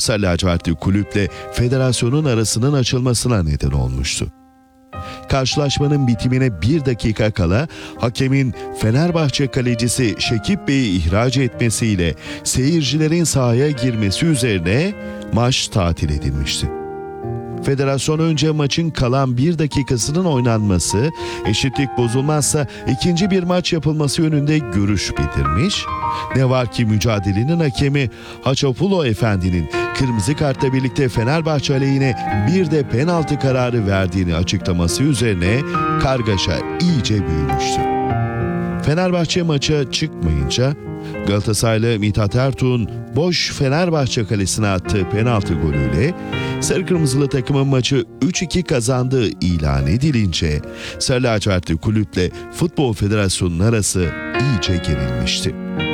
Sarı lacivertli kulüple federasyonun arasının açılmasına neden olmuştu. Karşılaşmanın bitimine 1 dakika kala hakemin Fenerbahçe kalecisi Şekip Bey'i ihraç etmesiyle seyircilerin sahaya girmesi üzerine maç tatil edilmişti. Federasyon önce maçın kalan 1 dakikasının oynanması, eşitlik bozulmazsa ikinci bir maç yapılması yönünde görüş bildirmiş. Ne var ki mücadelenin hakemi Haçapulo Efendi'nin kırmızı kartla birlikte Fenerbahçe aleyhine bir de penaltı kararı verdiğini açıklaması üzerine kargaşa iyice büyümüştü. Fenerbahçe maça çıkmayınca Galatasaraylı Mithat Ertuğ'un boş Fenerbahçe kalesine attığı penaltı golüyle Sarı Kırmızılı takımın maçı 3-2 kazandığı ilan edilince Sarı lacivertli kulüple Futbol Federasyonu'nun arası iyice gerilmişti.